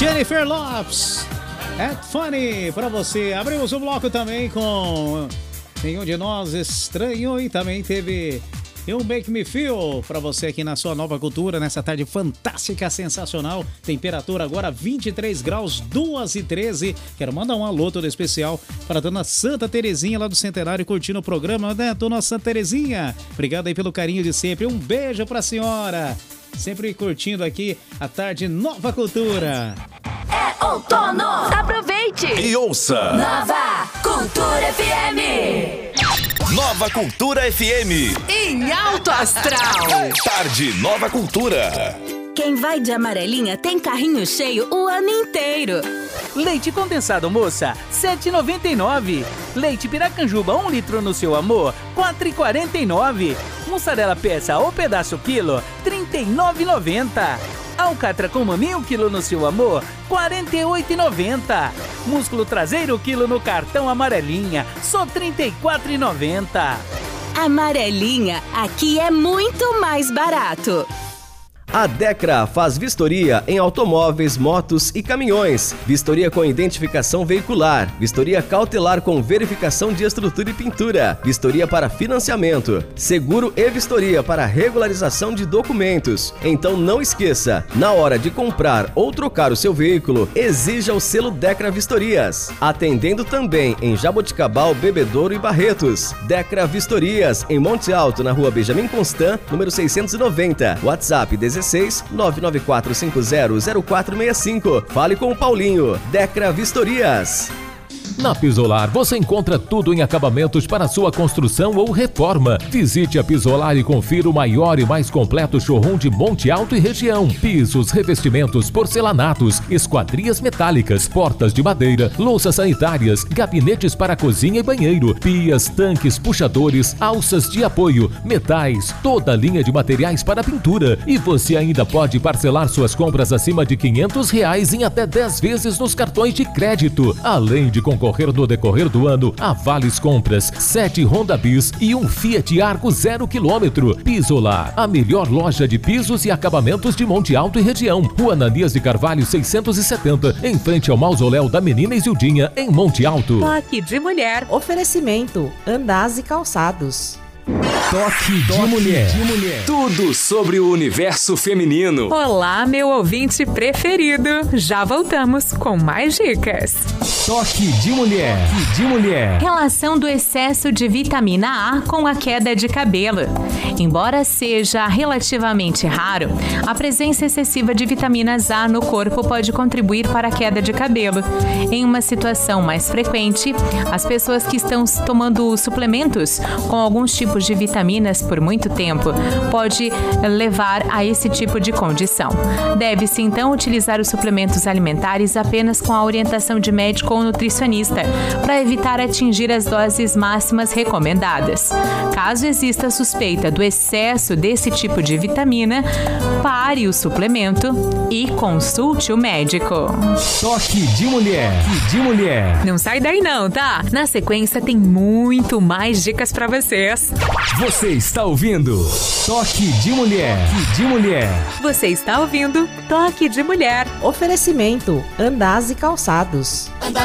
Jennifer Lopes, At Funny, pra você. Abrimos o bloco também com Nenhum de Nós Estranho e também teve You Make Me Feel pra você aqui na sua Nova Cultura, nessa tarde fantástica, sensacional. Temperatura agora 23 graus, 2h13. Quero mandar um alô todo especial para a dona Santa Terezinha lá do Centenário, curtindo o programa, né, dona Santa Terezinha? Obrigado aí pelo carinho de sempre. Um beijo pra senhora. Sempre curtindo aqui a tarde Nova Cultura. É outono! Aproveite! E ouça! Nova Cultura FM! Nova Cultura FM. Em alto astral! Tarde Nova Cultura. Quem vai de amarelinha tem carrinho cheio o ano inteiro. Leite condensado moça, R$ 7,99. Leite Piracanjuba 1 litro no seu amor, R$ 4,49. Mussarela peça ou pedaço quilo, R$ 39,90. Alcatra com maminho quilo no seu amor, R$ 48,90. Músculo traseiro quilo no cartão amarelinha, só R$ 34,90. Amarelinha, aqui é muito mais barato. A Decra faz vistoria em automóveis, motos e caminhões. Vistoria com identificação veicular. Vistoria cautelar com verificação de estrutura e pintura. Vistoria para financiamento. Seguro e vistoria para regularização de documentos. Então não esqueça, na hora de comprar ou trocar o seu veículo, exija o selo Decra Vistorias. Atendendo também em Jaboticabal, Bebedouro e Barretos. Decra Vistorias, em Monte Alto, na rua Benjamin Constant, número 690. WhatsApp 16 994500465. Fale com o Paulinho. Decra Vistorias. Na Pisolar você encontra tudo em acabamentos para sua construção ou reforma. Visite a Pisolar e confira o maior e mais completo showroom de Monte Alto e região. Pisos, revestimentos, porcelanatos, esquadrias metálicas, portas de madeira, louças sanitárias, gabinetes para cozinha e banheiro, pias, tanques, puxadores, alças de apoio, metais, toda a linha de materiais para pintura. E você ainda pode parcelar suas compras acima de R$500 em até 10 vezes nos cartões de crédito. Além de concorrer no decorrer do ano a vales compras, 7 Honda Bis e um Fiat Argo 0 km. Pisolar, a melhor loja de pisos e acabamentos de Monte Alto e região. Rua Ananias de Carvalho 670, em frente ao mausoléu da Menina Isildinha, em Monte Alto. Toque de mulher. Oferecimento Andaz e Calçados. Toque de mulher. Tudo sobre o universo feminino. Olá, meu ouvinte preferido. Já voltamos com mais dicas. Toque de mulher. Relação do excesso de vitamina A com a queda de cabelo. Embora seja relativamente raro, a presença excessiva de vitaminas A no corpo pode contribuir para a queda de cabelo. Em uma situação mais frequente, as pessoas que estão tomando suplementos com alguns tipos de vitaminas por muito tempo pode levar a esse tipo de condição. Deve-se então utilizar os suplementos alimentares apenas com a orientação de médico ou nutricionista para evitar atingir as doses máximas recomendadas. Caso exista suspeita do excesso desse tipo de vitamina, pare o suplemento e consulte o médico. Toque de mulher. Não sai daí não, tá? Na sequência tem muito mais dicas para vocês. Você está ouvindo Toque de mulher. Você está ouvindo Toque de Mulher. Oferecimento Andaz e Calçados.